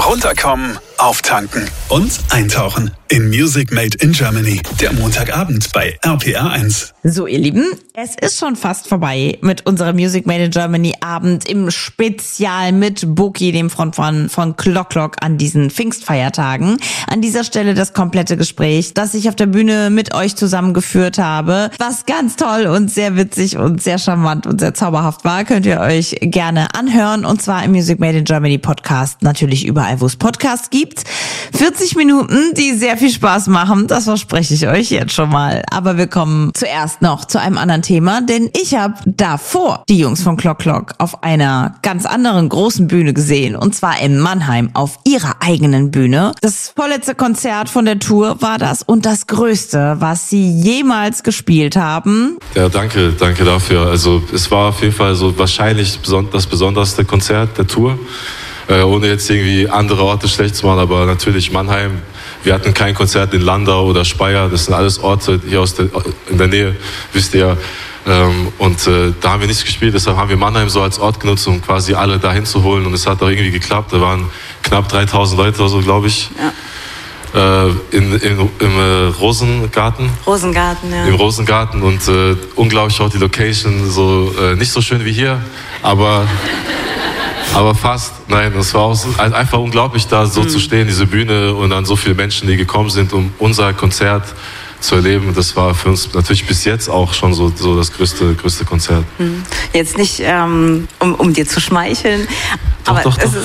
Runterkommen, auftanken und eintauchen in Music Made in Germany. Der Montagabend bei RPR 1. So, ihr Lieben, es ist schon fast vorbei mit unserem Music Made in Germany Abend im Spezial mit Boki, dem Frontmann von Clock an diesen Pfingstfeiertagen. An dieser Stelle das komplette Gespräch, das ich auf der Bühne mit euch zusammengeführt habe, was ganz toll und sehr witzig und sehr charmant und sehr zauberhaft war, könnt ihr euch gerne anhören, und zwar im Music Made in Germany Podcast, natürlich überall, wo es Podcasts gibt. 40 Minuten, die sehr viel Spaß machen, das verspreche ich euch jetzt schon mal. Aber wir kommen zuerst noch zu einem anderen Thema, denn ich habe davor die Jungs von Clock auf einer ganz anderen großen Bühne gesehen, und zwar in Mannheim auf ihrer eigenen Bühne. Das vorletzte Konzert von der Tour war das und das größte, was sie jemals gespielt haben. Ja, danke dafür. Also es war auf jeden Fall so wahrscheinlich das besonderste Konzert der Tour. Ohne jetzt irgendwie andere Orte schlecht zu machen, aber natürlich Mannheim. Wir hatten kein Konzert in Landau oder Speyer, das sind alles Orte hier in der Nähe, wisst ihr. Da haben wir nichts gespielt, deshalb haben wir Mannheim so als Ort genutzt, um quasi alle dahin zu holen, und es hat auch irgendwie geklappt. Da waren knapp 3000 Leute oder so, glaube ich. Ja. Im Rosengarten. Ja. Im Rosengarten, und unglaublich auch die Location, so nicht so schön wie hier, aber fast. Nein, es war auch einfach unglaublich, da so zu stehen, diese Bühne, und dann so viele Menschen, die gekommen sind, um unser Konzert zu erleben. Das war für uns natürlich bis jetzt auch schon so das größte Konzert. Jetzt nicht, um dir zu schmeicheln, aber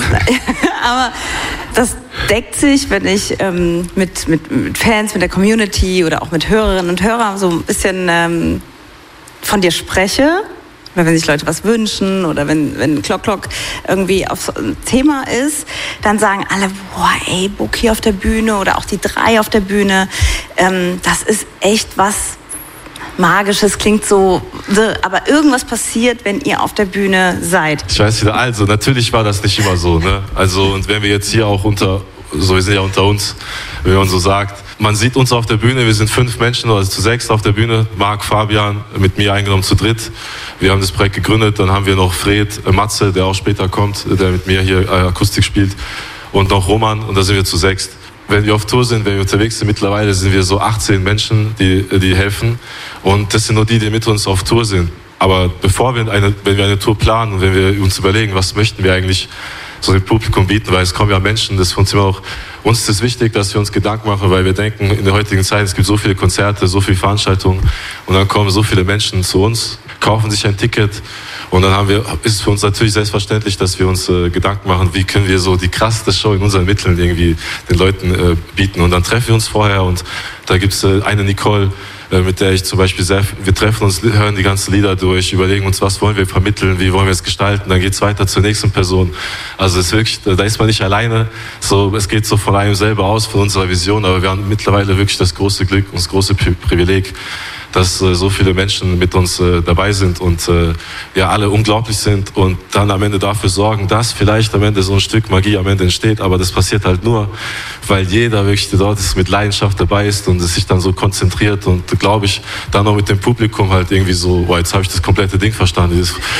das deckt sich, wenn ich mit Fans, mit der Community oder auch mit Hörerinnen und Hörern so ein bisschen von dir spreche. Wenn sich Leute was wünschen oder wenn Clock irgendwie auf so ein Thema ist, dann sagen alle, boah, ey, Boki auf der Bühne oder auch die 3 auf der Bühne, das ist echt was Magisches, klingt so, aber irgendwas passiert, wenn ihr auf der Bühne seid. Ich weiß wieder, also natürlich war das nicht immer so, ne? Also, und wenn wir jetzt hier auch wir sind ja unter uns, wenn man so sagt, man sieht uns auf der Bühne, wir sind 5 Menschen, also zu 6 auf der Bühne, Marc, Fabian, mit mir eingenommen zu 3. Wir haben das Projekt gegründet, dann haben wir noch Fred, Matze, der auch später kommt, der mit mir hier Akustik spielt, und noch Roman, und da sind wir zu 6. Wenn wir auf Tour sind, wenn wir unterwegs sind, mittlerweile sind wir so 18 Menschen, die helfen, und das sind nur die mit uns auf Tour sind. Aber wenn wir eine Tour planen und wenn wir uns überlegen, was möchten wir eigentlich so dem Publikum bieten, weil es kommen ja Menschen, das ist uns immer auch, uns ist es wichtig, dass wir uns Gedanken machen, weil wir denken, in der heutigen Zeit, es gibt so viele Konzerte, so viele Veranstaltungen, und dann kommen so viele Menschen zu uns, kaufen sich ein Ticket, und dann ist es für uns natürlich selbstverständlich, dass wir uns Gedanken machen, wie können wir so die krasseste Show in unseren Mitteln irgendwie den Leuten bieten, und dann treffen wir uns vorher, und da gibt's eine Nicole, mit der ich zum Beispiel wir treffen uns, hören die ganzen Lieder durch, überlegen uns, was wollen wir vermitteln, wie wollen wir es gestalten, dann geht's weiter zur nächsten Person. Also es ist wirklich, da ist man nicht alleine, so, es geht so von einem selber aus, von unserer Vision, aber wir haben mittlerweile wirklich das große Glück und das große Privileg, dass so viele Menschen mit uns dabei sind und alle unglaublich sind, und dann am Ende dafür sorgen, dass vielleicht am Ende so ein Stück Magie am Ende entsteht, aber das passiert halt nur, weil jeder wirklich dort ist, mit Leidenschaft dabei ist und es sich dann so konzentriert, und glaube ich, dann auch mit dem Publikum halt irgendwie so, jetzt habe ich das komplette Ding verstanden,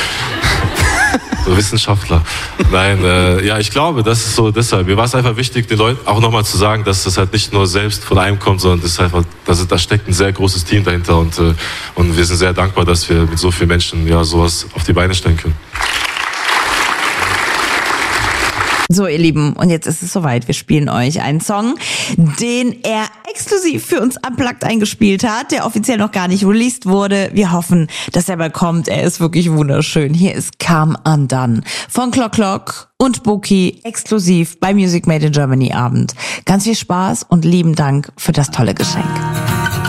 so Wissenschaftler. Nein, ich glaube, das ist so deshalb. Mir war es einfach wichtig, den Leuten auch nochmal zu sagen, dass das halt nicht nur selbst von einem kommt, sondern das ist einfach, da steckt ein sehr großes Team dahinter, und wir sind sehr dankbar, dass wir mit so vielen Menschen sowas auf die Beine stellen können. So, ihr Lieben, und jetzt ist es soweit. Wir spielen euch einen Song, den er exklusiv für uns unplugged eingespielt hat, der offiziell noch gar nicht released wurde. Wir hoffen, dass er bald kommt. Er ist wirklich wunderschön. Hier ist Come Undone von Clock und Boki, exklusiv bei Music Made in Germany Abend. Ganz viel Spaß und lieben Dank für das tolle Geschenk.